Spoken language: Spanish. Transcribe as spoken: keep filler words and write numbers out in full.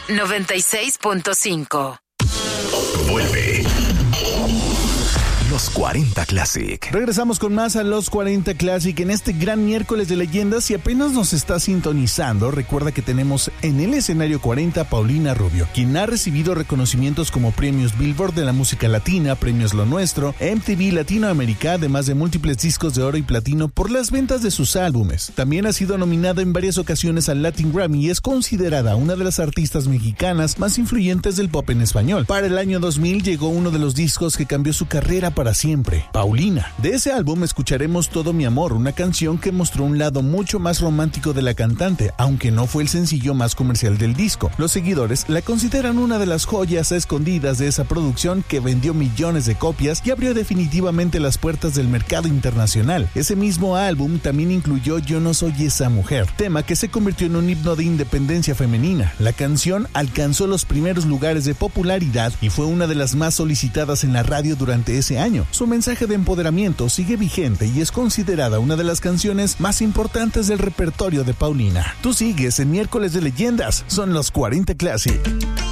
noventa y seis punto cinco. Vuelve Los cuarenta Classic. Regresamos con más a Los cuarenta Classic en este gran miércoles de leyendas. Si apenas nos está sintonizando, recuerda que tenemos en el escenario cuarenta a Paulina Rubio, quien ha recibido reconocimientos como premios Billboard de la música latina, premios Lo Nuestro, M T V Latinoamérica, además de múltiples discos de oro y platino por las ventas de sus álbumes. También ha sido nominada en varias ocasiones al Latin Grammy y es considerada una de las artistas mexicanas más influyentes del pop en español. Para el año dos mil llegó uno de los discos que cambió su carrera para para siempre, Paulina. De ese álbum escucharemos Todo mi amor, una canción que mostró un lado mucho más romántico de la cantante, aunque no fue el sencillo más comercial del disco. Los seguidores la consideran una de las joyas escondidas de esa producción que vendió millones de copias y abrió definitivamente las puertas del mercado internacional. Ese mismo álbum también incluyó Yo no soy esa mujer, tema que se convirtió en un himno de independencia femenina. La canción alcanzó los primeros lugares de popularidad y fue una de las más solicitadas en la radio durante ese año. Su mensaje de empoderamiento sigue vigente y es considerada una de las canciones más importantes del repertorio de Paulina. Tú sigues en Miércoles de Leyendas, son los cuarenta Classic.